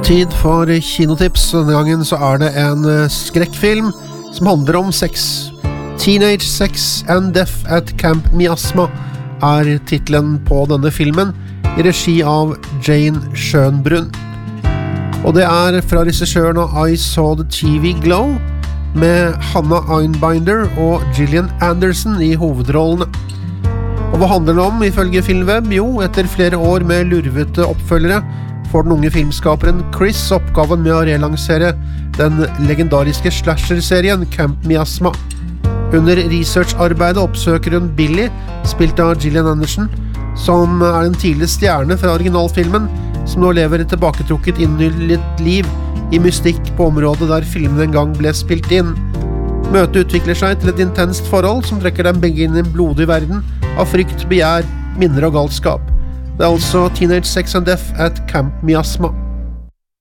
Tid for kinotips. Denne gangen så det en skrekkfilm som handler om sex. Teenage Sex and Death at Camp Miasma titlen på denne filmen, i regi av Jane Schönbrunn. Og det fra regissøren av I Saw the TV Glow, med Hannah Einbinder og Gillian Anderson i hovedrollene. Og hva handler det om, ifølge Filmweb? Jo, etter flere år med lurvete oppfølgere, får den unge filmskaperen Chris oppgaven med å relansere den legendariske slasher-serien Camp Miasma. Under researcharbeidet oppsøker hun Billy, spilt av Gillian Anderson, som en tidlig stjerne fra originalfilmen, som nå lever et tilbaketrukket innhyllet liv i mystikk på området der filmen en gang ble spilt inn. Møtet utvikler seg til et intenst forhold som trekker dem begge inn i en blodig verden av frykt, begjær, minner og galskap. Det altså Teenage Sex and Death at Camp Miasma.